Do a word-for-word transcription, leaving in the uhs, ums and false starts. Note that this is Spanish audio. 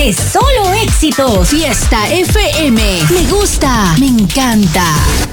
es solo éxitos. Fiesta F M. Me gusta, me encanta.